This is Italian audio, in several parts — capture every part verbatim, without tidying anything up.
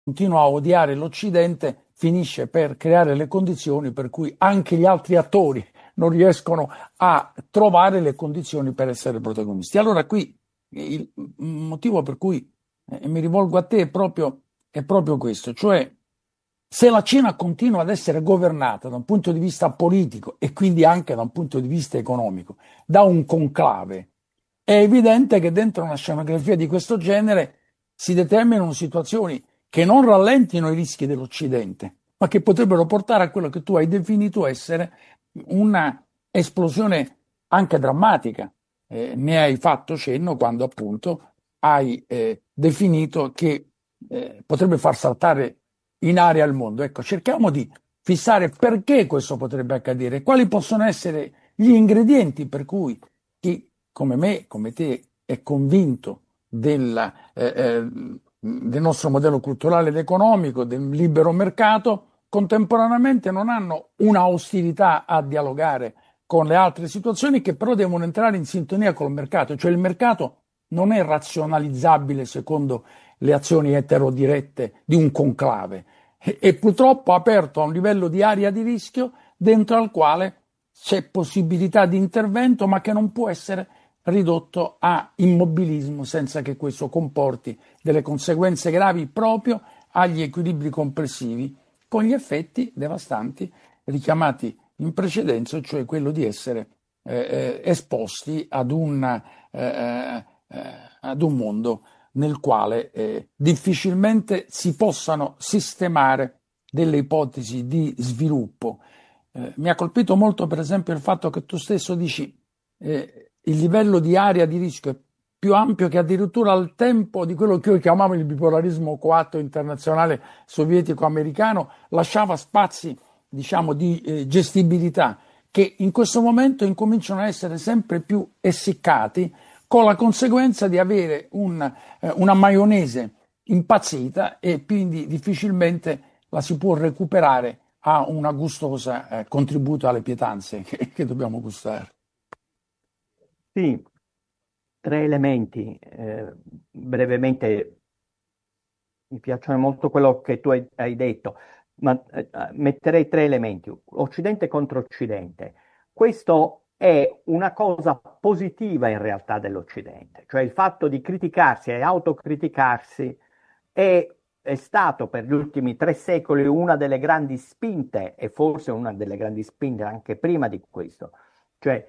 continua a odiare l'Occidente, finisce per creare le condizioni per cui anche gli altri attori non riescono a trovare le condizioni per essere protagonisti. Allora qui il motivo per cui eh, mi rivolgo a te è proprio, è proprio questo, cioè se la Cina continua ad essere governata da un punto di vista politico e quindi anche da un punto di vista economico da un conclave, è evidente che dentro una scenografia di questo genere si determinano situazioni che non rallentino i rischi dell'Occidente, ma che potrebbero portare a quello che tu hai definito essere una esplosione anche drammatica. Eh, ne hai fatto cenno quando appunto hai eh, definito che eh, potrebbe far saltare in aria il mondo. Ecco, cerchiamo di fissare perché questo potrebbe accadere, quali possono essere gli ingredienti per cui chi come me, come te, è convinto della, eh, eh, del nostro modello culturale ed economico, del libero mercato, contemporaneamente non hanno una ostilità a dialogare con le altre situazioni che però devono entrare in sintonia col mercato, cioè il mercato non è razionalizzabile secondo le azioni eterodirette di un conclave, è, è purtroppo aperto a un livello di area di rischio dentro al quale c'è possibilità di intervento ma che non può essere ridotto a immobilismo senza che questo comporti delle conseguenze gravi proprio agli equilibri complessivi, con gli effetti devastanti richiamati in precedenza, cioè quello di essere eh, eh, esposti ad un, eh, eh, ad un mondo nel quale eh, difficilmente si possano sistemare delle ipotesi di sviluppo. Eh, mi ha colpito molto, per esempio, il fatto che tu stesso dici eh, il livello di area di rischio è più ampio che addirittura al tempo di quello che io chiamavo il bipolarismo coatto internazionale sovietico-americano, lasciava spazi, diciamo, di eh, gestibilità che in questo momento incominciano a essere sempre più essiccati, con la conseguenza di avere un, eh, una maionese impazzita e quindi difficilmente la si può recuperare a una gustosa eh, contributo alle pietanze che, che dobbiamo gustare. Sì, tre elementi. Eh, brevemente, mi piacciono molto quello che tu hai, hai detto, ma eh, metterei tre elementi. Occidente contro Occidente. Questo è una cosa positiva in realtà dell'Occidente, cioè il fatto di criticarsi e autocriticarsi è, è stato per gli ultimi tre secoli una delle grandi spinte, e forse una delle grandi spinte anche prima di questo. Cioè,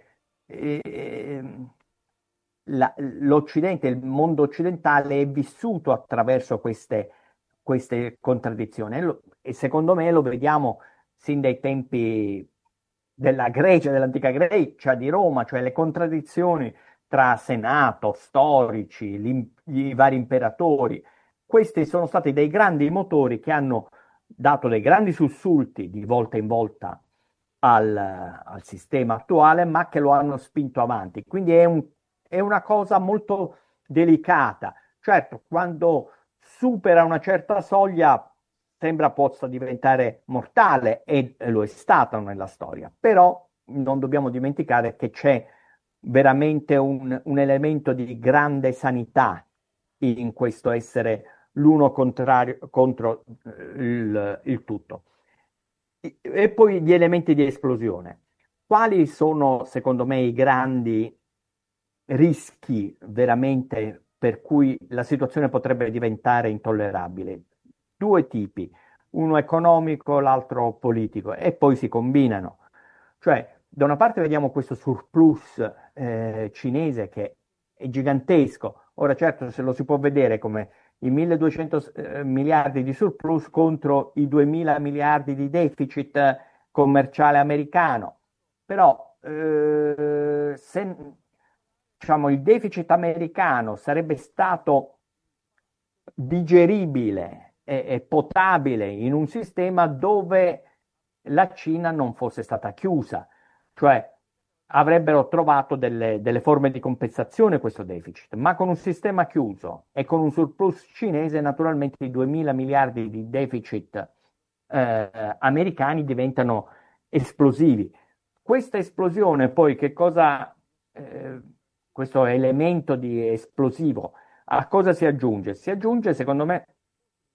ehm, la- l'Occidente, il mondo occidentale è vissuto attraverso queste, queste contraddizioni e, lo- e secondo me lo vediamo sin dai tempi della Grecia, dell'antica Grecia, di Roma, cioè le contraddizioni tra senato, storici, l'im- i vari imperatori. Questi sono stati dei grandi motori che hanno dato dei grandi sussulti di volta in volta al, al sistema attuale, ma che lo hanno spinto avanti. Quindi è un- è una cosa molto delicata. Certo, quando supera una certa soglia sembra possa diventare mortale e e lo è stato nella storia, però non dobbiamo dimenticare che c'è veramente un, un elemento di grande sanità in questo essere l'uno contrario contro eh, il, il tutto. E e poi gli elementi di esplosione. Quali sono, secondo me, i grandi rischi veramente per cui la situazione potrebbe diventare intollerabile? Due tipi, uno economico, l'altro politico, e poi si combinano. Cioè, da una parte vediamo questo surplus eh, cinese che è gigantesco. Ora, certo, se lo si può vedere come i milleduecento eh, miliardi di surplus contro i duemila miliardi di deficit eh, commerciale americano. Però eh, se diciamo, il deficit americano sarebbe stato digeribile e, e potabile in un sistema dove la Cina non fosse stata chiusa, cioè avrebbero trovato delle, delle forme di compensazione questo deficit, ma con un sistema chiuso e con un surplus cinese, naturalmente i duemila miliardi di deficit eh, americani diventano esplosivi. Questa esplosione poi che cosa, eh, questo elemento di esplosivo, a cosa si aggiunge? Si aggiunge, secondo me,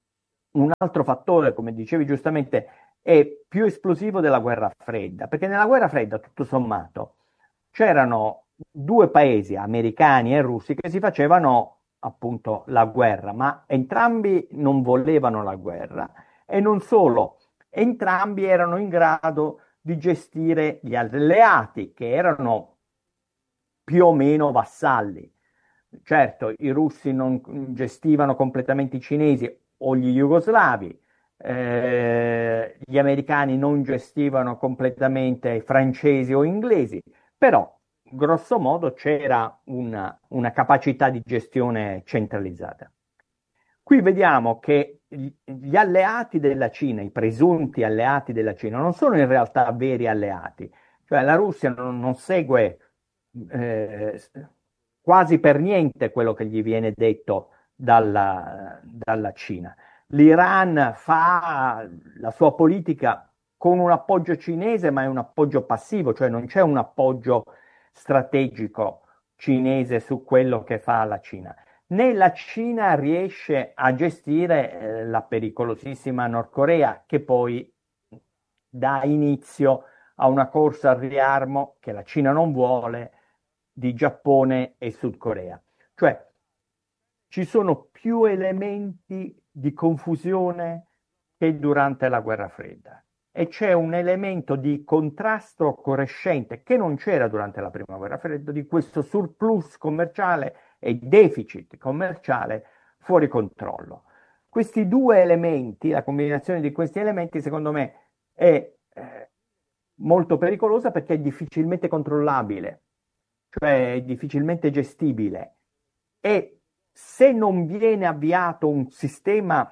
un altro fattore, come dicevi giustamente, è più esplosivo della guerra fredda, perché nella guerra fredda, tutto sommato, c'erano due paesi, americani e russi, che si facevano appunto la guerra, ma entrambi non volevano la guerra e non solo, entrambi erano in grado di gestire gli alleati, che erano più o meno vassalli. Certo, i russi non gestivano completamente i cinesi o gli jugoslavi, eh, gli americani non gestivano completamente i francesi o inglesi, però grosso modo c'era una, una capacità di gestione centralizzata. Qui vediamo che gli gli alleati della Cina, i presunti alleati della Cina, non sono in realtà veri alleati, cioè la Russia non, non segue eh, quasi per niente quello che gli viene detto dalla, dalla Cina. L'Iran fa la sua politica con un appoggio cinese, ma è un appoggio passivo, cioè non c'è un appoggio strategico cinese su quello che fa la Cina. Né la Cina riesce a gestire eh, la pericolosissima Nord Corea, che poi dà inizio a una corsa al riarmo che la Cina non vuole di Giappone e Sud Corea. Cioè ci sono più elementi di confusione che durante la guerra fredda e c'è un elemento di contrasto crescente che non c'era durante la prima guerra fredda, di questo surplus commerciale e deficit commerciale fuori controllo. Questi due elementi, la combinazione di questi elementi, secondo me è eh, molto pericolosa perché è difficilmente controllabile, cioè è difficilmente gestibile e se non viene avviato un sistema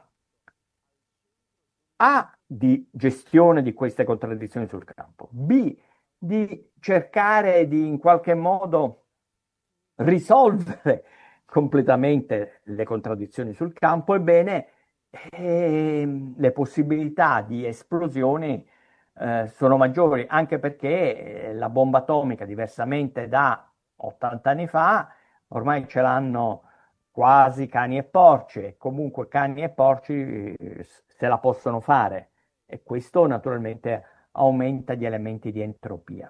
A di gestione di queste contraddizioni sul campo, B di cercare di in qualche modo risolvere completamente le contraddizioni sul campo, ebbene eh, le possibilità di esplosioni eh, sono maggiori, anche perché eh, la bomba atomica, diversamente da ottanta anni fa, ormai ce l'hanno quasi cani e porci, e comunque cani e porci eh, se la possono fare, e questo naturalmente aumenta gli elementi di entropia.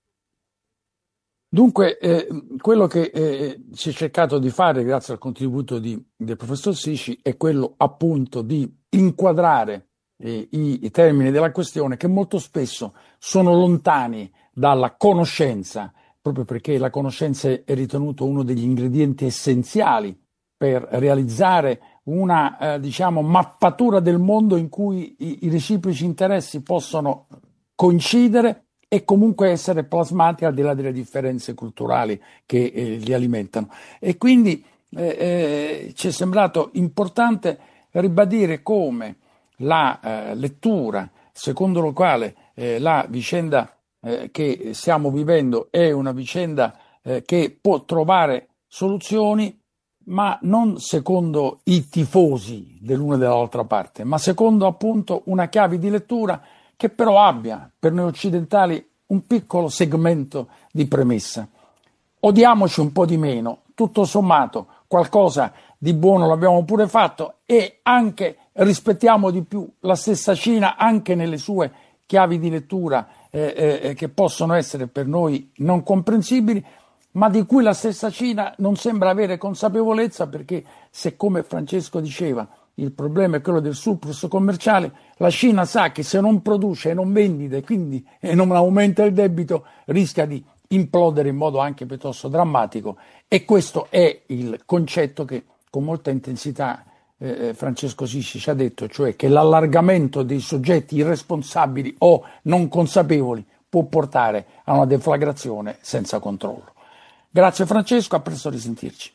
Dunque, eh, quello che eh, si è cercato di fare, grazie al contributo di, del professor Sisci, è quello appunto di inquadrare eh, i, i termini della questione che molto spesso sono lontani dalla conoscenza, proprio perché la conoscenza è ritenuto uno degli ingredienti essenziali per realizzare una, eh, diciamo, mappatura del mondo in cui i, i reciproci interessi possono coincidere e comunque essere plasmati al di là delle differenze culturali che eh, li alimentano. E quindi eh, eh, ci è sembrato importante ribadire come la eh, lettura secondo la quale eh, la vicenda eh, che stiamo vivendo è una vicenda eh, che può trovare soluzioni, ma non secondo i tifosi dell'una e dell'altra parte, ma secondo appunto una chiave di lettura che però abbia per noi occidentali un piccolo segmento di premessa. Odiamoci un po' di meno, tutto sommato qualcosa di buono l'abbiamo pure fatto e anche rispettiamo di più la stessa Cina anche nelle sue chiavi di lettura eh, eh, che possono essere per noi non comprensibili, ma di cui la stessa Cina non sembra avere consapevolezza, perché se, come Francesco diceva, il problema è quello del surplus commerciale, la Cina sa che se non produce e non vendita e quindi e non aumenta il debito rischia di implodere in modo anche piuttosto drammatico, e questo è il concetto che con molta intensità eh, Francesco Sisci ci ha detto, cioè che l'allargamento dei soggetti irresponsabili o non consapevoli può portare a una deflagrazione senza controllo. Grazie Francesco, a presto, risentirci.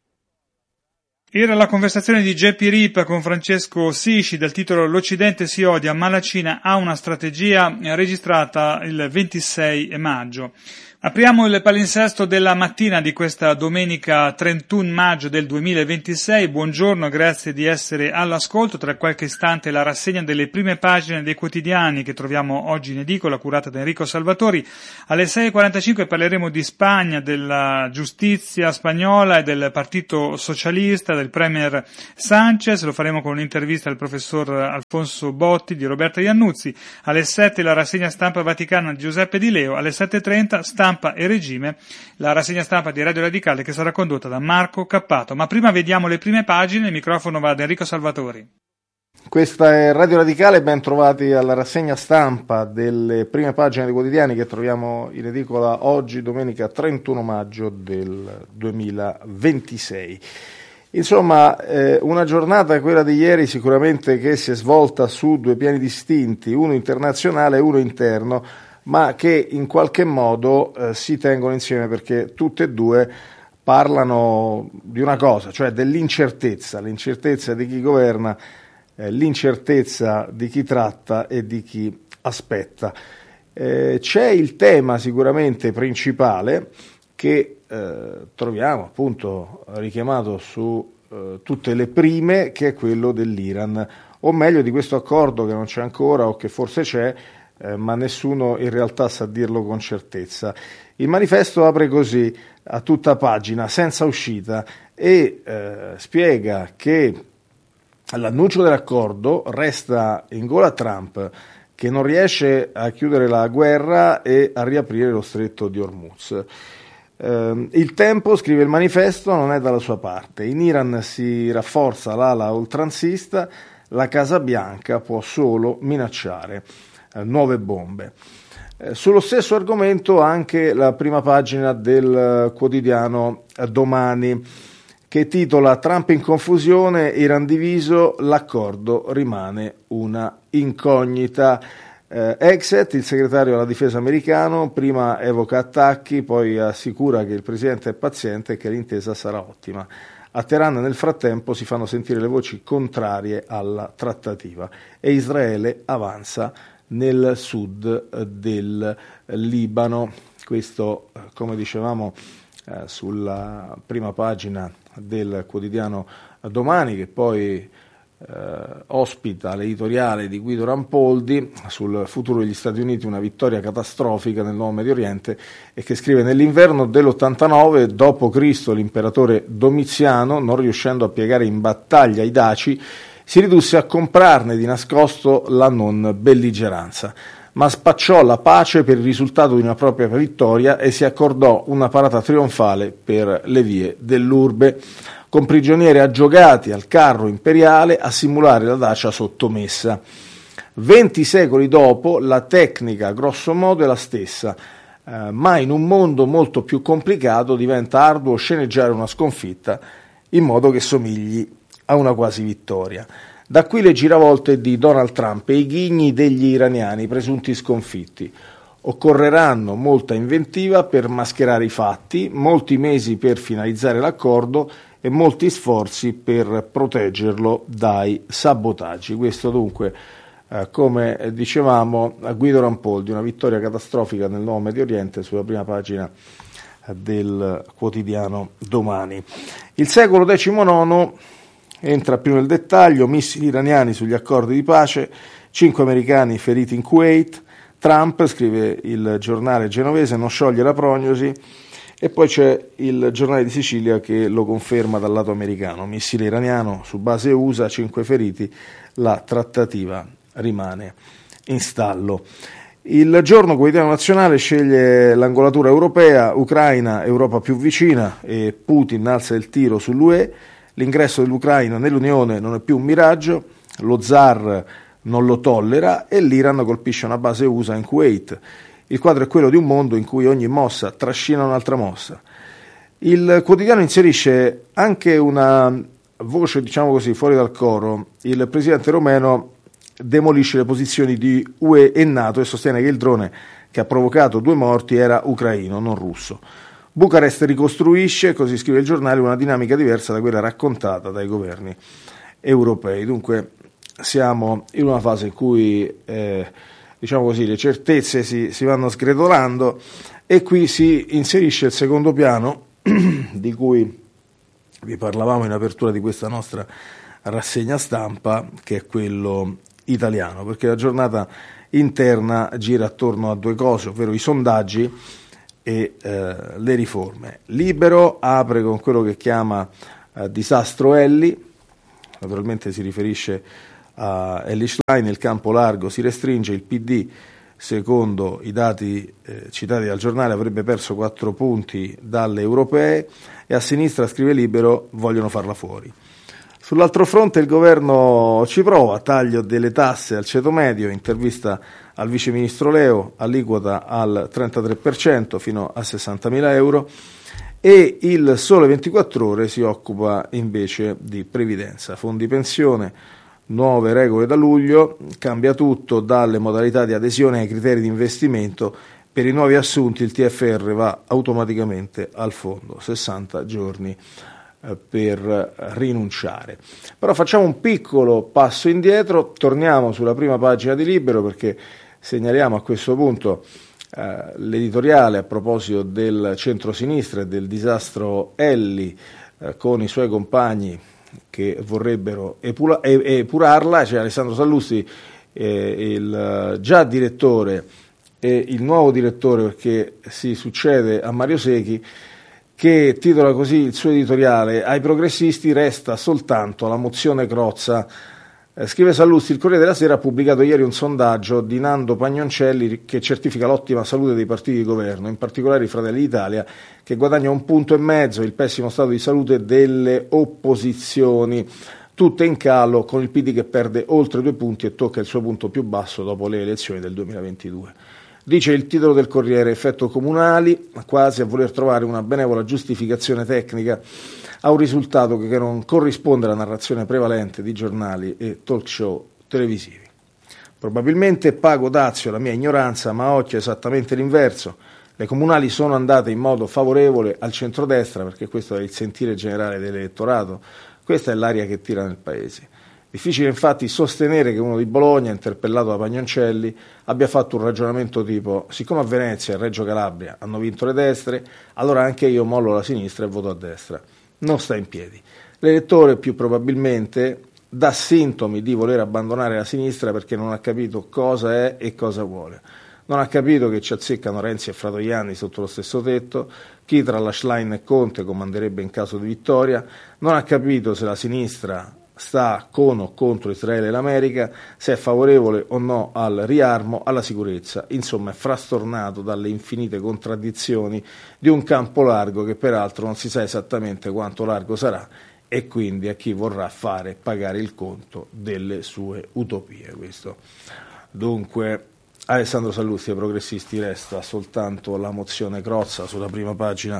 Era la conversazione di Geppi Ripa con Francesco Sisci dal titolo L'Occidente si odia, ma la Cina ha una strategia, registrata il ventisei maggio. Apriamo il palinsesto della mattina di questa domenica trentuno maggio del duemilaventisei. Buongiorno, grazie di essere all'ascolto. Tra qualche istante la rassegna delle prime pagine dei quotidiani che troviamo oggi in edicola, curata da Enrico Salvatori. Alle sei e quarantacinque parleremo di Spagna, della giustizia spagnola e del Partito Socialista, del Premier Sanchez. Lo faremo con un'intervista al professor Alfonso Botti di Roberta Iannuzzi. Alle sette la rassegna stampa vaticana di Giuseppe Di Leo. Alle sette e trenta stampa e regime, la rassegna stampa di Radio Radicale che sarà condotta da Marco Cappato. Ma prima vediamo le prime pagine, il microfono va ad Enrico Salvatori. Questa è Radio Radicale, ben trovati alla rassegna stampa delle prime pagine dei quotidiani che troviamo in edicola oggi, domenica trentuno maggio del duemilaventisei. Insomma, eh, una giornata, quella di ieri, sicuramente che si è svolta su due piani distinti, uno internazionale e uno interno, ma che in qualche modo eh, si tengono insieme perché tutte e due parlano di una cosa, cioè dell'incertezza, l'incertezza di chi governa, eh, l'incertezza di chi tratta e di chi aspetta. Eh, c'è il tema sicuramente principale che eh, troviamo appunto richiamato su eh, tutte le prime, che è quello dell'Iran, o meglio di questo accordo che non c'è ancora o che forse c'è, Eh, ma nessuno in realtà sa dirlo con certezza. Il manifesto apre così a tutta pagina, senza uscita, e eh, spiega che l'annuncio dell'accordo resta in gola a Trump, che non riesce a chiudere la guerra e a riaprire lo stretto di Hormuz. Eh, il tempo, scrive il manifesto, non è dalla sua parte. In Iran si rafforza l'ala oltranzista, la Casa Bianca può solo minacciare nuove bombe. Eh, sullo stesso argomento anche la prima pagina del quotidiano Domani, che titola Trump in confusione, Iran diviso, l'accordo rimane una incognita. Eh, Exet, il segretario alla difesa americano, prima evoca attacchi, poi assicura che il presidente è paziente e che l'intesa sarà ottima. A Teheran nel frattempo si fanno sentire le voci contrarie alla trattativa e Israele avanza nel sud del Libano. Questo, come dicevamo, eh, sulla prima pagina del quotidiano Domani, che poi eh, ospita l'editoriale di Guido Rampoldi sul futuro degli Stati Uniti, una vittoria catastrofica nel nuovo Medio Oriente, e che scrive: nell'inverno dell'ottantanove dopo Cristo l'imperatore Domiziano, non riuscendo a piegare in battaglia i daci, si ridusse a comprarne di nascosto la non belligeranza, ma spacciò la pace per il risultato di una propria vittoria e si accordò una parata trionfale per le vie dell'urbe, con prigionieri aggiogati al carro imperiale a simulare la Dacia sottomessa. Venti secoli dopo la tecnica grosso modo è la stessa, eh, ma in un mondo molto più complicato diventa arduo sceneggiare una sconfitta in modo che somigli a una quasi vittoria. Da qui le giravolte di Donald Trump e i ghigni degli iraniani presunti sconfitti. Occorreranno molta inventiva per mascherare i fatti, molti mesi per finalizzare l'accordo e molti sforzi per proteggerlo dai sabotaggi. Questo dunque, eh, come dicevamo, a Guido Rampoldi, una vittoria catastrofica nel nuovo Medio Oriente, sulla prima pagina del quotidiano Domani. Il secolo diciannove entra più nel dettaglio, missili iraniani sugli accordi di pace, cinque americani feriti in Kuwait, Trump, scrive il giornale genovese, non scioglie la prognosi, e poi c'è il giornale di Sicilia che lo conferma dal lato americano, missile iraniano su base U S A, cinque feriti, la trattativa rimane in stallo. Il Giorno Quotidiano Nazionale sceglie l'angolatura europea, Ucraina, Europa più vicina, e Putin alza il tiro sull'U E. L'ingresso dell'Ucraina nell'Unione non è più un miraggio, lo zar non lo tollera e l'Iran colpisce una base U S A in Kuwait. Il quadro è quello di un mondo in cui ogni mossa trascina un'altra mossa. Il quotidiano inserisce anche una voce, diciamo così, fuori dal coro. Il presidente romeno demolisce le posizioni di U E e NATO e sostiene che il drone che ha provocato due morti era ucraino, non russo. Bucarest ricostruisce, così scrive il giornale, una dinamica diversa da quella raccontata dai governi europei. Dunque siamo in una fase in cui eh, diciamo così, le certezze si, si vanno sgretolando E qui si inserisce il secondo piano di cui vi parlavamo in apertura di questa nostra rassegna stampa, che è quello italiano, perché la giornata interna gira attorno a due cose, ovvero i sondaggi e eh, le riforme. Libero apre con quello che chiama eh, disastro Elly, naturalmente si riferisce a Elly Schlein, il campo largo si restringe, il P D secondo i dati eh, citati dal giornale avrebbe perso quattro punti dalle europee, e a sinistra, scrive Libero, vogliono farla fuori. Sull'altro fronte il governo ci prova, taglio delle tasse al ceto medio, intervista al vice ministro Leo, aliquota al trentatré per cento fino a sessantamila euro, e il Sole ventiquattro Ore si occupa invece di previdenza, fondi pensione, nuove regole da luglio, cambia tutto dalle modalità di adesione ai criteri di investimento, per i nuovi assunti il T F R va automaticamente al fondo, sessanta giorni per rinunciare. Però facciamo un piccolo passo indietro, torniamo sulla prima pagina di Libero, perché segnaliamo a questo punto eh, l'editoriale a proposito del centrosinistra e del disastro Elly, eh, con i suoi compagni che vorrebbero epula- epurarla. C'è Alessandro Sallusti, eh, il già direttore e il nuovo direttore, perché si succede a Mario Secchi, che titola così il suo editoriale: ai progressisti resta soltanto la mozione Crozza. Eh, scrive Sallusti, il Corriere della Sera ha pubblicato ieri un sondaggio di Nando Pagnoncelli che certifica l'ottima salute dei partiti di governo, in particolare i Fratelli d'Italia, che guadagna un punto e mezzo, il pessimo stato di salute delle opposizioni, tutte in calo, con il P D che perde oltre due punti e tocca il suo punto più basso dopo le elezioni del duemilaventidue. Dice il titolo del Corriere: effetto comunali, quasi a voler trovare una benevola giustificazione tecnica a un risultato che non corrisponde alla narrazione prevalente di giornali e talk show televisivi. Probabilmente pago dazio alla mia ignoranza, ma a occhio esattamente l'inverso. Le comunali sono andate in modo favorevole al centrodestra, perché questo è il sentire generale dell'elettorato, questa è l'aria che tira nel paese. Difficile infatti sostenere che uno di Bologna, interpellato da Pagnoncelli, abbia fatto un ragionamento tipo: siccome a Venezia e Reggio Calabria hanno vinto le destre, allora anche io mollo la sinistra e voto a destra. Non sta in piedi. L'elettore più probabilmente dà sintomi di voler abbandonare la sinistra perché non ha capito cosa è e cosa vuole. Non ha capito che ci azzeccano Renzi e Fratoianni sotto lo stesso tetto, chi tra la Schlein e Conte comanderebbe in caso di vittoria, non ha capito se la sinistra sta con o contro Israele e l'America, se è favorevole o no al riarmo, alla sicurezza. Insomma, è frastornato dalle infinite contraddizioni di un campo largo che peraltro non si sa esattamente quanto largo sarà, e quindi a chi vorrà fare pagare il conto delle sue utopie. Questo. Dunque, Alessandro Sallusti, ai progressisti resta soltanto la mozione Crozza, sulla prima pagina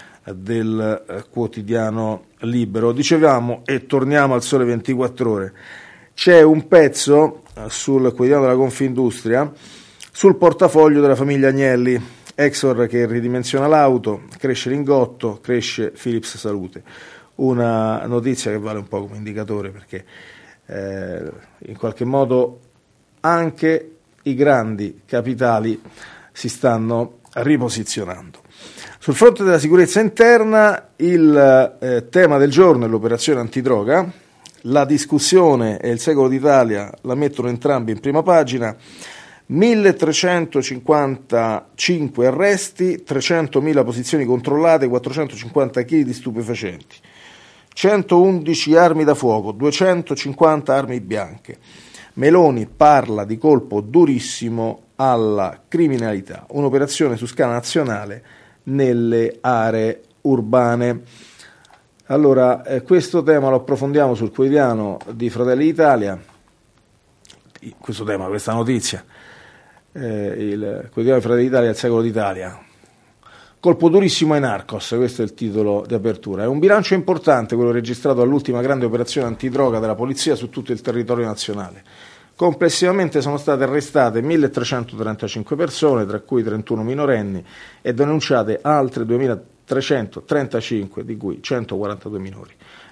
del eh, quotidiano Libero. Dicevamo, e torniamo al Sole ventiquattro Ore, c'è un pezzo eh, sul quotidiano della Confindustria sul portafoglio della famiglia Agnelli, Exor che ridimensiona l'auto, cresce Lingotto, cresce Philips Salute. Una notizia che vale un po' come indicatore, perché eh, in qualche modo anche i grandi capitali si stanno riposizionando. Sul fronte della sicurezza interna il eh, tema del giorno è l'operazione antidroga. La discussione e il secolo d'Italia la mettono entrambi in prima pagina. milletrecentocinquantacinque arresti, trecentomila posizioni controllate, quattrocentocinquanta chili di stupefacenti, centoundici armi da fuoco, duecentocinquanta armi bianche. Meloni parla di colpo durissimo alla criminalità, un'operazione su scala nazionale nelle aree urbane. Allora, eh, questo tema lo approfondiamo sul quotidiano di Fratelli d'Italia, questo tema, questa notizia, eh, il quotidiano di Fratelli d'Italia, il secolo d'Italia. Colpo durissimo ai narcos, questo è il titolo di apertura. È un bilancio importante quello registrato all'ultima grande operazione antidroga della polizia su tutto il territorio nazionale. Complessivamente sono state arrestate milletrecentotrentacinque persone, tra cui trentuno minorenni, e denunciate altre duemilatrecentotrentacinque, di cui centoquarantadue minori.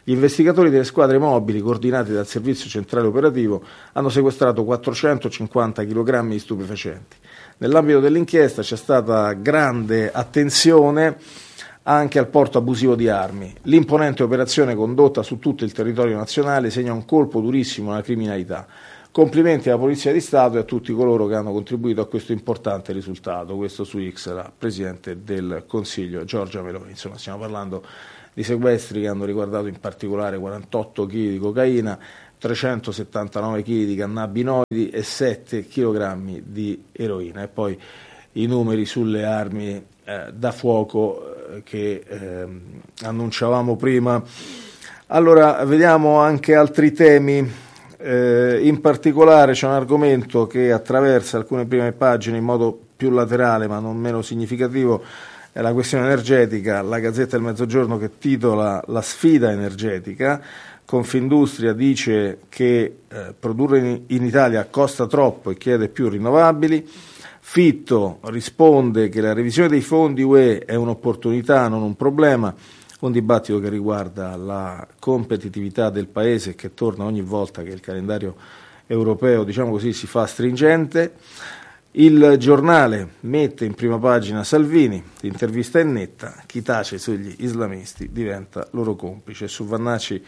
Gli investigatori delle squadre mobili, coordinati dal servizio centrale operativo, hanno sequestrato quattrocentocinquanta chilogrammi di stupefacenti. Nell'ambito dell'inchiesta c'è stata grande attenzione anche al porto abusivo di armi. L'imponente operazione condotta su tutto il territorio nazionale segna un colpo durissimo alla criminalità. Complimenti alla Polizia di Stato e a tutti coloro che hanno contribuito a questo importante risultato. Questo su X la Presidente del Consiglio Giorgia Meloni. Insomma, stiamo parlando di sequestri che hanno riguardato in particolare quarantotto chili di cocaina, trecentosettantanove chili di cannabinoidi e sette chilogrammi di eroina. E poi i numeri sulle armi eh, da fuoco eh, che eh, annunciavamo prima. Allora, vediamo anche altri temi. Eh, in particolare c'è un argomento che attraversa alcune prime pagine in modo più laterale ma non meno significativo, è la questione energetica. La Gazzetta del Mezzogiorno che titola La sfida energetica. Confindustria dice che eh, produrre in, in Italia costa troppo e chiede più rinnovabili. Fitto risponde che la revisione dei fondi U E è un'opportunità, non un problema. Un dibattito che riguarda la competitività del Paese, che torna ogni volta che il calendario europeo, diciamo così, si fa stringente. Il Giornale mette in prima pagina Salvini, l'intervista è netta, chi tace sugli islamisti diventa loro complice. Su Vannacci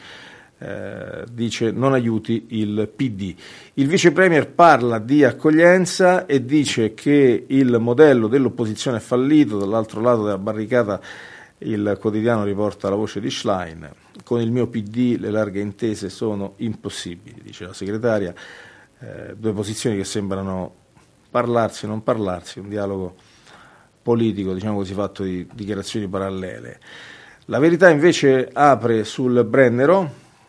eh, dice non aiuti il P D. Il vice premier parla di accoglienza e dice che il modello dell'opposizione è fallito. Dall'altro lato della barricata il quotidiano riporta la voce di Schlein: con il mio P D le larghe intese sono impossibili, dice la segretaria. Eh, due posizioni che sembrano parlarsi e non parlarsi, un dialogo politico, diciamo così, fatto di dichiarazioni parallele. La Verità invece apre sul Brennero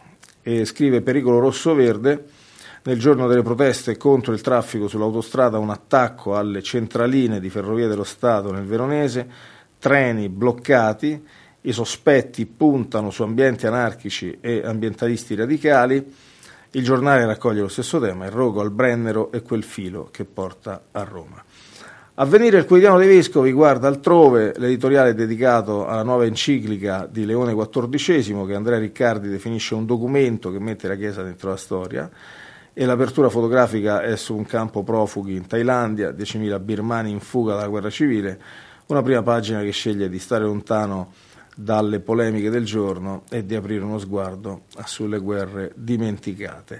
e scrive: pericolo rosso-verde. Nel giorno delle proteste contro il traffico sull'autostrada, un attacco alle centraline di Ferrovie dello Stato nel Veronese, treni bloccati, i sospetti puntano su ambienti anarchici e ambientalisti radicali. Il Giornale raccoglie lo stesso tema: il rogo al Brennero e quel filo che porta a Roma. Avvenire, il quotidiano dei vescovi, guarda altrove. L'editoriale è dedicato alla nuova enciclica di Leone quattordicesimo, che Andrea Riccardi definisce un documento che mette la Chiesa dentro la storia, e l'apertura fotografica è su un campo profughi in Thailandia, diecimila birmani in fuga dalla guerra civile. Una prima pagina che sceglie di stare lontano dalle polemiche del giorno e di aprire uno sguardo sulle guerre dimenticate.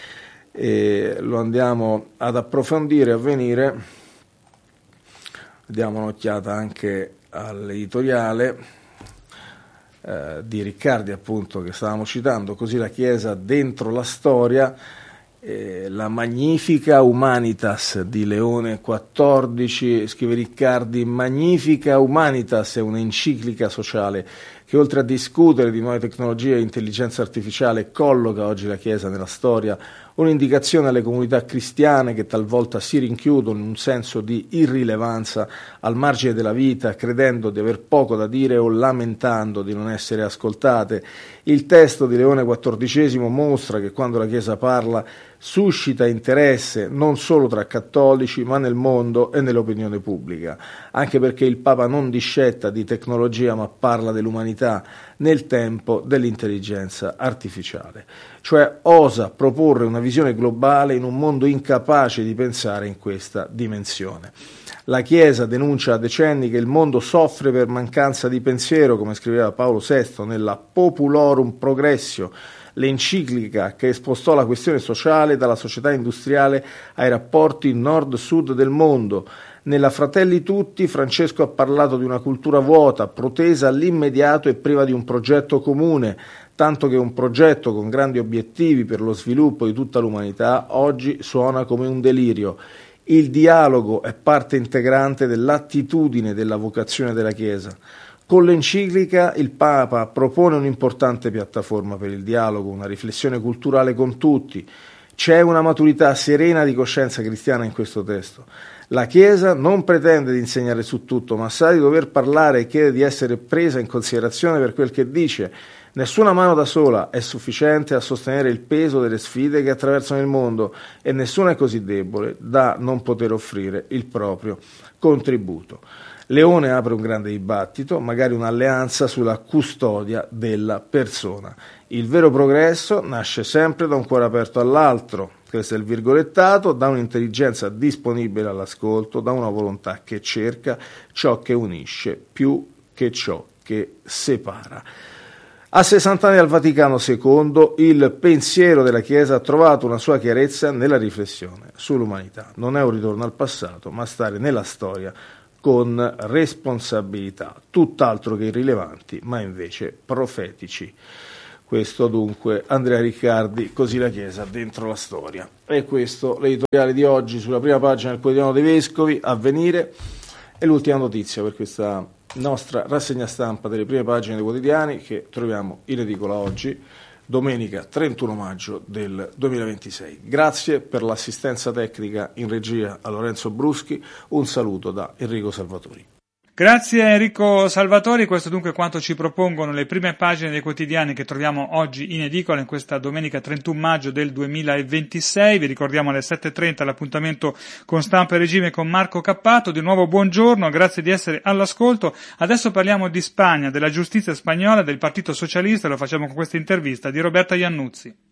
E lo andiamo ad approfondire a venire. Diamo un'occhiata anche all'editoriale eh, di Riccardi, appunto, che stavamo citando, così la Chiesa dentro la storia. Eh, la Magnifica Humanitas di Leone quattordici, scrive Riccardi: Magnifica Humanitas è un'enciclica sociale che, oltre a discutere di nuove tecnologie e intelligenza artificiale, colloca oggi la Chiesa nella storia, un'indicazione alle comunità cristiane che talvolta si rinchiudono in un senso di irrilevanza al margine della vita, credendo di aver poco da dire o lamentando di non essere ascoltate. Il testo di Leone quattordicesimo mostra che quando la Chiesa parla suscita interesse non solo tra cattolici ma nel mondo e nell'opinione pubblica, anche perché il Papa non discetta di tecnologia ma parla dell'umanità nel tempo dell'intelligenza artificiale, cioè osa proporre una visione globale in un mondo incapace di pensare in questa dimensione. La Chiesa denuncia da decenni che il mondo soffre per mancanza di pensiero, come scriveva Paolo sesto nella Populorum Progressio, l'enciclica che spostò la questione sociale dalla società industriale ai rapporti nord-sud del mondo. Nella Fratelli Tutti Francesco ha parlato di una cultura vuota, protesa all'immediato e priva di un progetto comune, tanto che un progetto con grandi obiettivi per lo sviluppo di tutta l'umanità oggi suona come un delirio. Il dialogo è parte integrante dell'attitudine della vocazione della Chiesa. Con l'enciclica il Papa propone un'importante piattaforma per il dialogo, una riflessione culturale con tutti. C'è una maturità serena di coscienza cristiana in questo testo. La Chiesa non pretende di insegnare su tutto, ma sa di dover parlare e chiede di essere presa in considerazione per quel che dice. Nessuna mano da sola è sufficiente a sostenere il peso delle sfide che attraversano il mondo e nessuna è così debole da non poter offrire il proprio contributo. Leone apre un grande dibattito, magari un'alleanza sulla custodia della persona. Il vero progresso nasce sempre da un cuore aperto all'altro, questo è il virgolettato, da un'intelligenza disponibile all'ascolto, da una volontà che cerca ciò che unisce più che ciò che separa. A sessanta anni al Vaticano secondo, il pensiero della Chiesa ha trovato una sua chiarezza nella riflessione sull'umanità. Non è un ritorno al passato, ma stare nella storia con responsabilità, tutt'altro che irrilevanti, ma invece profetici. Questo dunque Andrea Riccardi, Così la Chiesa dentro la storia. E questo l'editoriale di oggi sulla prima pagina del Quotidiano dei Vescovi, Avvenire, e l'ultima notizia per questa nostra rassegna stampa delle prime pagine dei quotidiani che troviamo in edicola oggi, domenica trentuno maggio del duemilaventisei. Grazie per l'assistenza tecnica in regia a Lorenzo Bruschi, un saluto da Enrico Salvatori. Grazie Enrico Salvatori, questo dunque quanto ci propongono le prime pagine dei quotidiani che troviamo oggi in edicola in questa domenica trentuno maggio del duemilaventisei. Vi ricordiamo alle sette e trenta l'appuntamento con Stampa e Regime con Marco Cappato. Di nuovo buongiorno, grazie di essere all'ascolto. Adesso parliamo di Spagna, della giustizia spagnola, del Partito Socialista, e lo facciamo con questa intervista di Roberta Iannuzzi.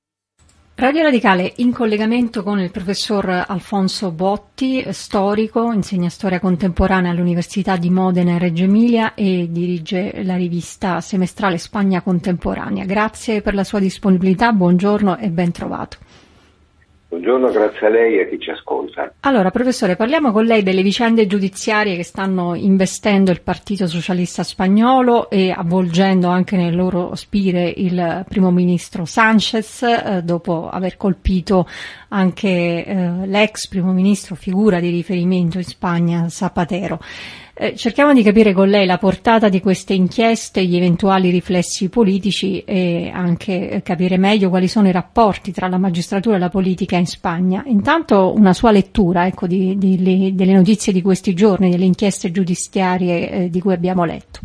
Radio Radicale in collegamento con il professor Alfonso Botti, storico, insegna storia contemporanea all'Università di Modena e Reggio Emilia e dirige la rivista semestrale Spagna Contemporanea. Grazie per la sua disponibilità, buongiorno e ben trovato. Buongiorno, grazie a lei e a chi ci ascolta. Allora, professore, parliamo con lei delle vicende giudiziarie che stanno investendo il Partito Socialista spagnolo e avvolgendo anche nelle loro spire il primo ministro Sánchez, eh, dopo aver colpito anche eh, l'ex primo ministro, figura di riferimento in Spagna, Zapatero. Eh, cerchiamo di capire con lei la portata di queste inchieste, gli eventuali riflessi politici e anche eh, capire meglio quali sono i rapporti tra la magistratura e la politica in Spagna. Intanto una sua lettura, ecco, di, di, di, delle notizie di questi giorni, delle inchieste giudiziarie eh, di cui abbiamo letto.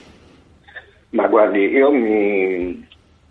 Ma guardi, io mi,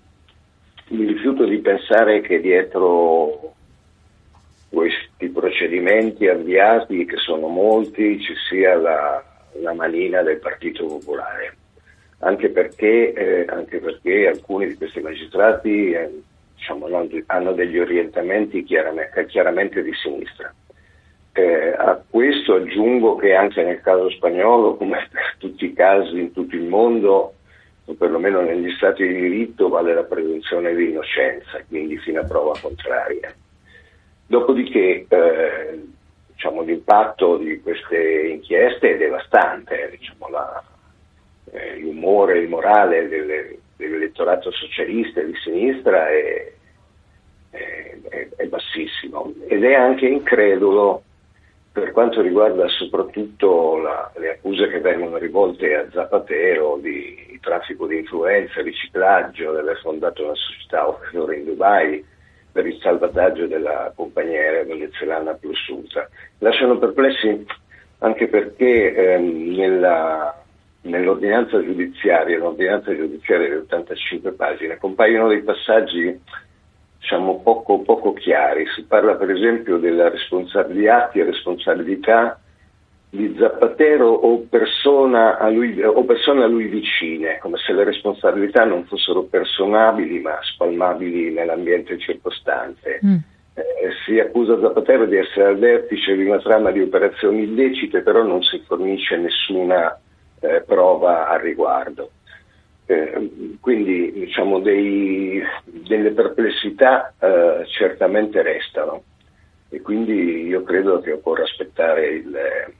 mi rifiuto di pensare che dietro questi procedimenti avviati, che sono molti, ci sia la la manina del Partito Popolare, anche perché, eh, anche perché alcuni di questi magistrati eh, diciamo, hanno degli orientamenti chiaramente, chiaramente di sinistra. Eh, a questo aggiungo che anche nel caso spagnolo, come per tutti i casi in tutto il mondo, o perlomeno negli stati di diritto, vale la presunzione di innocenza, quindi fino a prova contraria. Dopodiché eh, diciamo, l'impatto di queste inchieste è devastante, diciamo, la, eh, l'umore, il morale delle, dell'elettorato socialista e di sinistra è, è, è, è bassissimo ed è anche incredulo per quanto riguarda soprattutto la, le accuse che vengono rivolte a Zapatero di, di traffico di influenza, riciclaggio, di aver fondato una società offshore in Dubai per il salvataggio della compagnia aerea venezuelana Plus Ultra. Lasciano perplessi anche perché ehm, nella, nell'ordinanza giudiziaria, l'ordinanza giudiziaria di ottantacinque pagine, compaiono dei passaggi diciamo poco, poco chiari. Si parla per esempio della responsabilità e responsabilità di Zapatero o persona a lui, o persone a lui vicine, come se le responsabilità non fossero personabili ma spalmabili nell'ambiente circostante. Mm. Eh, si accusa Zapatero di essere al vertice di una trama di operazioni illecite, però non si fornisce nessuna eh, prova al riguardo. Eh, quindi diciamo dei, delle perplessità eh, certamente restano e quindi io credo che occorra aspettare il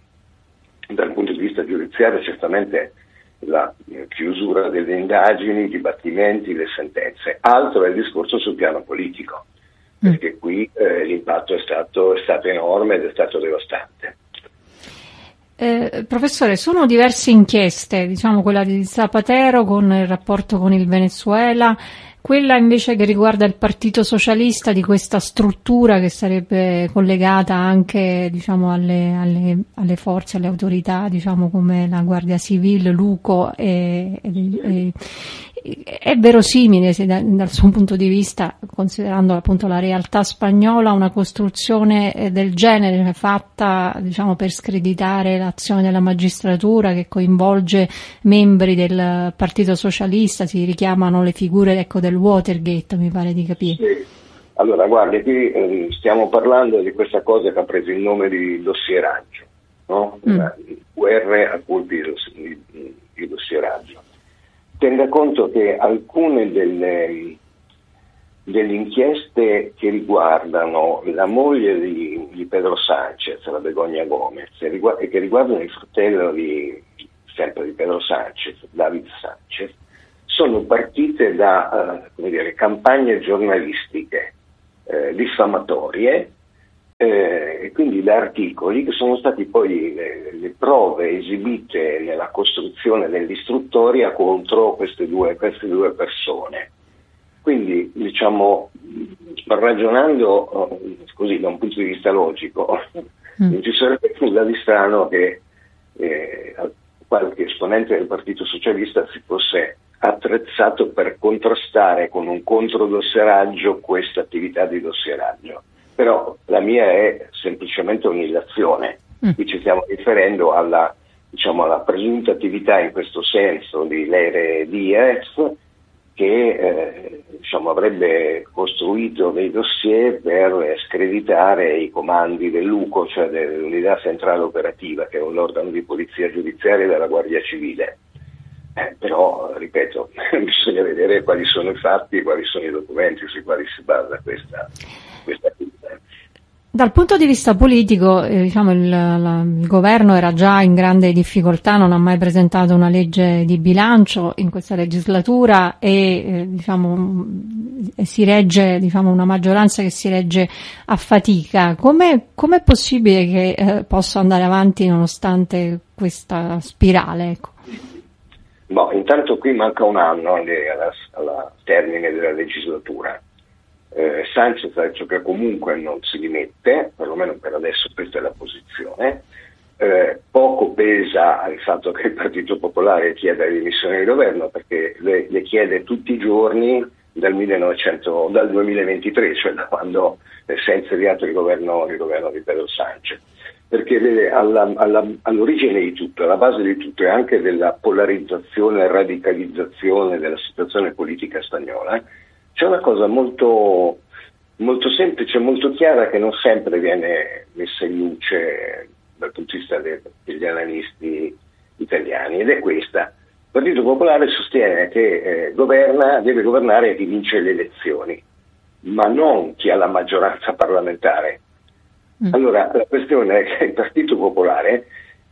dal punto di vista giudiziario certamente la chiusura delle indagini, i dibattimenti, le sentenze. Altro è il discorso sul piano politico, perché qui eh, l'impatto è stato, è stato enorme ed è stato devastante. Eh, professore, sono diverse inchieste, diciamo quella di Zapatero con il rapporto con il Venezuela, quella invece che riguarda il Partito Socialista, di questa struttura che sarebbe collegata anche diciamo alle, alle, alle forze, alle autorità, diciamo come la Guardia Civile, l'U C O e, e, È verosimile se da, dal suo punto di vista, considerando appunto la realtà spagnola, una costruzione del genere fatta, diciamo, per screditare l'azione della magistratura, che coinvolge membri del Partito Socialista, si richiamano le figure, ecco, del Watergate, mi pare di capire. Sì. Allora, guardi, qui eh, stiamo parlando di questa cosa che ha preso il nome di dossieraggio, no? Mm. Guerre a colpi di, di, di dossieraggio. Tenga conto che alcune delle, delle inchieste che riguardano la moglie di, di Pedro Sánchez, la Begoña Gómez, e che riguardano il fratello di, sempre di Pedro Sánchez, David Sánchez, sono partite da uh, come dire, campagne giornalistiche eh, diffamatorie, eh, e quindi da articoli che sono stati poi le, le prove esibite nella costruzione dell'istruttoria contro queste due, queste due persone. Quindi, diciamo, ragionando uh, così da un punto di vista logico, mm. non ci sarebbe nulla di strano che eh, qualche esponente del Partito Socialista si fosse attrezzato per contrastare con un controdossieraggio questa attività di dossieraggio. Però la mia è semplicemente un'illazione. Mm. Qui ci stiamo riferendo alla, diciamo, alla presunta attività in questo senso di Leire Diaz, che eh, diciamo, avrebbe costruito dei dossier per screditare i comandi dell'U C O, cioè dell'Unità Centrale Operativa, che è un organo di polizia giudiziaria della Guardia Civile. Eh, però, ripeto, bisogna vedere quali sono i fatti e quali sono i documenti sui quali si basa questa, questa attività. Dal punto di vista politico, eh, diciamo, il, la, il governo era già in grande difficoltà, non ha mai presentato una legge di bilancio in questa legislatura e eh, diciamo si regge, diciamo, una maggioranza che si regge a fatica. Come com'è possibile che eh, possa andare avanti nonostante questa spirale? Ecco. Boh, intanto qui manca un anno alla, alla termine della legislatura. Eh, Sánchez ha detto che comunque non si dimette, perlomeno per adesso questa è la posizione. Eh, poco pesa il fatto che il Partito Popolare chieda le dimissioni del governo, perché le, le chiede tutti i giorni dal, millenovecento, dal duemilaventitré, cioè da quando eh, si è insediato il governo, il governo di Pedro Sánchez. Perché vede, alla, alla, all'origine di tutto, alla base di tutto e anche della polarizzazione e radicalizzazione della situazione politica spagnola, c'è una cosa molto, molto semplice, molto chiara, che non sempre viene messa in luce dal punto di vista de, degli analisti italiani, ed è questa. Il Partito Popolare sostiene che eh, governa, deve governare chi vince le elezioni, ma non chi ha la maggioranza parlamentare. Allora, la questione è che il Partito Popolare,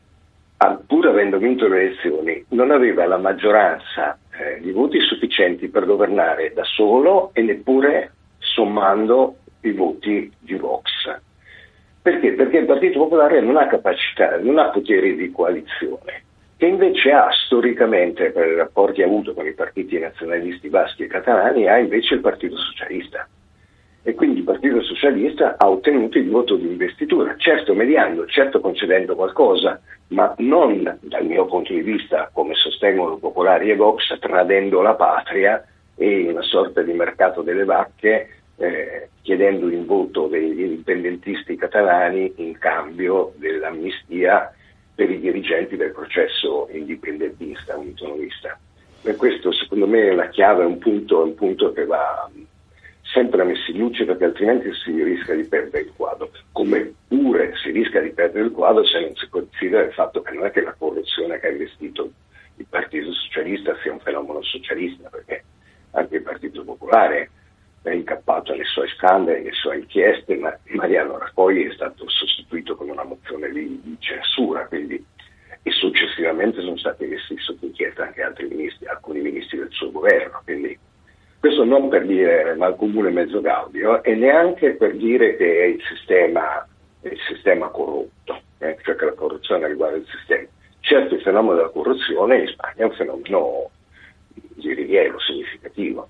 pur avendo vinto le elezioni, non aveva la maggioranza eh, di voti sufficienti per governare da solo e neppure sommando i voti di Vox. Perché? Perché il Partito Popolare non ha capacità, non ha poteri di coalizione, che invece ha storicamente, per i rapporti avuto con i partiti nazionalisti baschi e catalani, ha invece il Partito Socialista. E quindi il Partito Socialista ha ottenuto il voto di investitura, certo mediando, certo concedendo qualcosa, ma non dal mio punto di vista, come sostengono Popolari e Vox, tradendo la patria e una sorta di mercato delle vacche, eh, chiedendo il voto degli indipendentisti catalani in cambio dell'amnistia per i dirigenti del processo indipendentista, autonomista. E questo secondo me è la chiave, è un punto, un punto che va sempre messi in luce, perché altrimenti si rischia di perdere il quadro, come pure si rischia di perdere il quadro se non si considera il fatto che non è che la corruzione che ha investito il Partito Socialista sia un fenomeno socialista, perché anche il Partito Popolare è incappato nei suoi scandali, nelle sue inchieste, ma Mariano Rajoy è stato sostituito con una mozione di, di censura, quindi, e successivamente sono stati messi sotto inchiesta anche altri ministri, alcuni ministri del suo governo, quindi questo non per dire malcomune mezzo gaudio, e neanche per dire che è il sistema, è il sistema corrotto, eh? Cioè che la corruzione riguarda il sistema. Certo, il fenomeno della corruzione in Spagna è un fenomeno di rilievo significativo.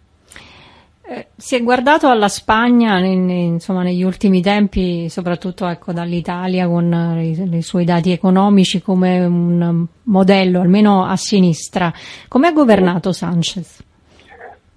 Eh, si è guardato alla Spagna in, insomma, negli ultimi tempi, soprattutto ecco, dall'Italia con i, i suoi dati economici, come un modello, almeno a sinistra. Come ha governato Sánchez?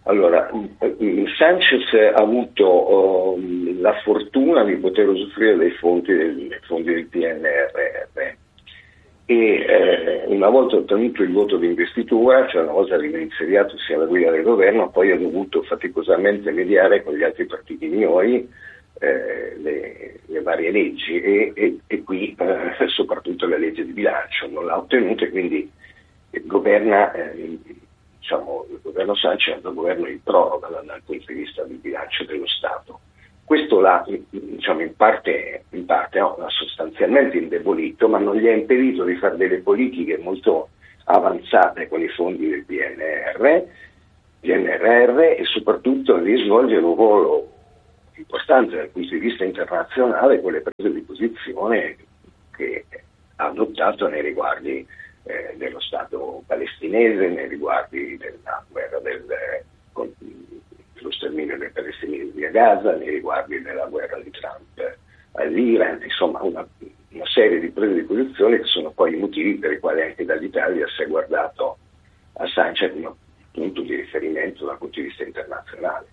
Allora, Sanchez ha avuto uh, la fortuna di poter usufruire dei fondi del, dei fondi del P N R R e eh, una volta ottenuto il voto di investitura, cioè una volta reinsediatosi alla guida del governo, poi ha dovuto faticosamente mediare con gli altri partiti minori eh, le, le varie leggi e, e, e qui eh, soprattutto la legge di bilancio non l'ha ottenuta e quindi governa eh, diciamo, il governo Sanchez è un governo in proroga dal punto di vista del bilancio dello Stato. Questo l'ha diciamo, in parte, in parte no, l'ha sostanzialmente indebolito, ma non gli ha impedito di fare delle politiche molto avanzate con i fondi del P N R, P N R R e soprattutto di svolgere un ruolo importante dal punto di vista internazionale con le prese di posizione che ha adottato nei riguardi Eh, dello Stato palestinese, nei riguardi della guerra del, con, dello sterminio dei palestinesi a Gaza, nei riguardi della guerra di Trump all'Iran, insomma una, una serie di prese di posizione che sono poi i motivi per i quali anche dall'Italia si è guardato a Sanchez come punto di riferimento dal punto di vista internazionale.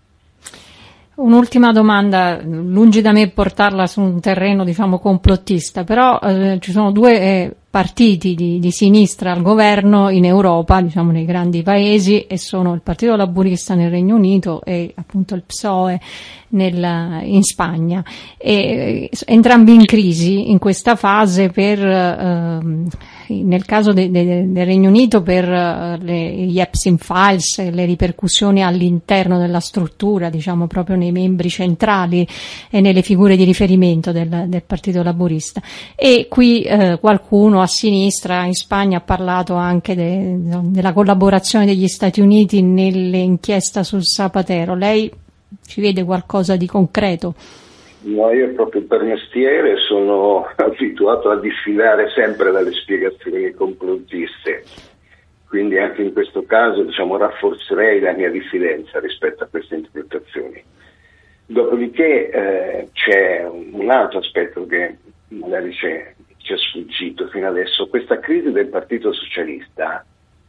Un'ultima domanda, lungi da me portarla su un terreno diciamo complottista, però eh, ci sono due eh, partiti di, di sinistra al governo in Europa, diciamo nei grandi paesi, e sono il Partito Laburista nel Regno Unito e appunto il P S O E nel, in Spagna, e eh, entrambi in crisi in questa fase per eh, nel caso de, de, del Regno Unito per uh, le, gli Epstein Files, le ripercussioni all'interno della struttura, diciamo proprio nei membri centrali e nelle figure di riferimento del, del Partito Laburista. E qui eh, qualcuno a sinistra in Spagna ha parlato anche de, de, della collaborazione degli Stati Uniti nell'inchiesta sul Zapatero. Lei ci vede qualcosa di concreto? No, io proprio per mestiere sono abituato a diffidare sempre dalle spiegazioni complottiste, quindi anche in questo caso diciamo rafforzerei la mia diffidenza rispetto a queste interpretazioni. Dopodiché eh, c'è un altro aspetto che magari c'è, ci è sfuggito fino adesso. Questa crisi del Partito Socialista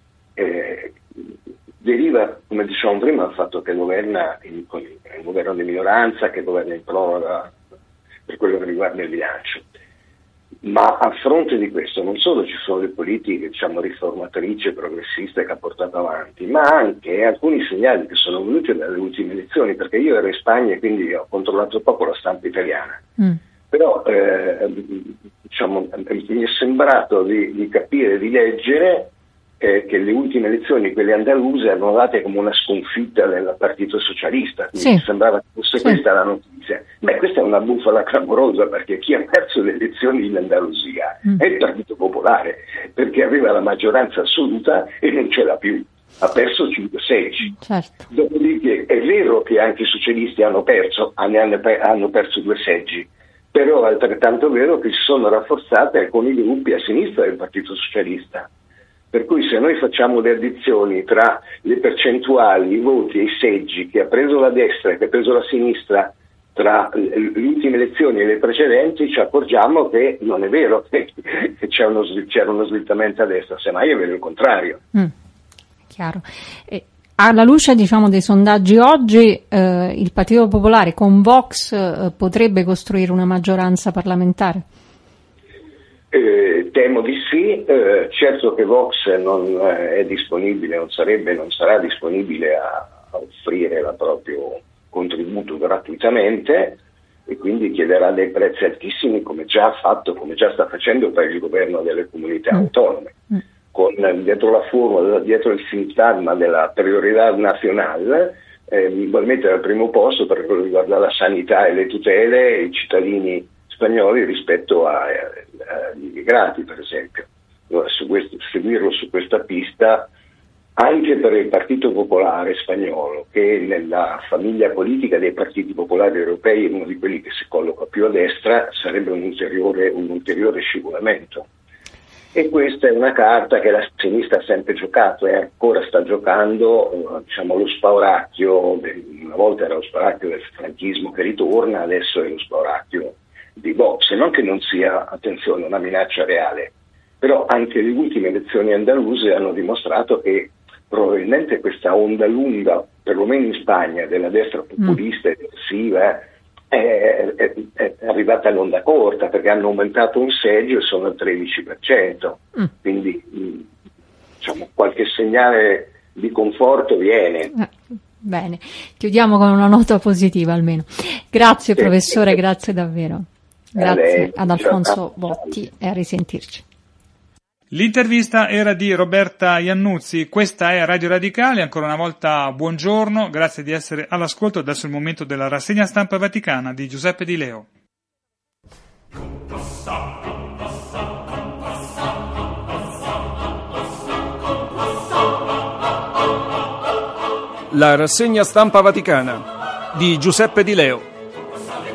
eh, deriva, come dicevamo prima, dal fatto che governa in, è un governo di minoranza, che governa in proroga per quello che riguarda il bilancio. Ma a fronte di questo non solo ci sono le politiche diciamo riformatrici e progressiste che ha portato avanti, ma anche alcuni segnali che sono venuti dalle ultime elezioni, perché io ero in Spagna e quindi ho controllato poco la stampa italiana. Mm. Però eh, diciamo, mi è sembrato di, di capire, di leggere Eh, che le ultime elezioni, quelle andaluse, erano date come una sconfitta del Partito Socialista, quindi sì. sembrava che fosse sì. questa la notizia. Beh, questa è una bufala clamorosa, perché chi ha perso le elezioni in Andalusia mm. è il Partito Popolare, perché aveva la maggioranza assoluta e non ce l'ha più, ha perso cinque seggi. Certo. Dopodiché è vero che anche i socialisti hanno perso, hanno, hanno perso due seggi, però è altrettanto vero che si sono rafforzate alcuni gruppi a sinistra del Partito Socialista. Per cui se noi facciamo le addizioni tra le percentuali, i voti e i seggi che ha preso la destra e che ha preso la sinistra tra le ultime elezioni e le precedenti, ci accorgiamo che non è vero che c'è uno, c'era uno slittamento a destra, semmai è vero il contrario. Mm, chiaro. E alla luce diciamo dei sondaggi oggi, eh, il Partito Popolare con Vox eh, potrebbe costruire una maggioranza parlamentare? Eh, temo di sì, eh, certo che Vox non eh, è disponibile, non sarebbe, non sarà disponibile a, a offrire il proprio contributo gratuitamente e quindi chiederà dei prezzi altissimi, come già ha fatto, come già sta facendo per il governo delle comunità mm. autonome, mm. con dietro la formula, dietro il sintagma della priorità nazionale, eh, vuol mettere al primo posto, per quello che riguarda la sanità e le tutele, i cittadini spagnoli rispetto a, a, agli immigrati, per esempio. Allora, su questo, seguirlo su questa pista anche per il Partito Popolare spagnolo, che nella famiglia politica dei partiti popolari europei è uno di quelli che si colloca più a destra, sarebbe un ulteriore, un ulteriore scivolamento. E questa è una carta che la sinistra ha sempre giocato e ancora sta giocando, diciamo, lo spauracchio, una volta era lo spauracchio del franchismo che ritorna, adesso è lo spauracchio di Vox, non che non sia, attenzione, una minaccia reale, però anche le ultime elezioni andaluse hanno dimostrato che probabilmente questa onda lunga perlomeno in Spagna, della destra populista e eversiva, è, è, è arrivata all'onda corta, perché hanno aumentato un seggio e sono al tredici per cento. Mm. Quindi, diciamo, qualche segnale di conforto viene. Eh, bene, chiudiamo con una nota positiva almeno. Grazie sì, professore, sì. Grazie davvero. Grazie lei, ad Alfonso Botti e a risentirci. L'intervista era di Roberta Iannuzzi, questa è Radio Radicale, ancora una volta buongiorno, grazie di essere all'ascolto, adesso è il momento della rassegna stampa vaticana di Giuseppe Di Leo. La rassegna stampa vaticana di Giuseppe Di Leo.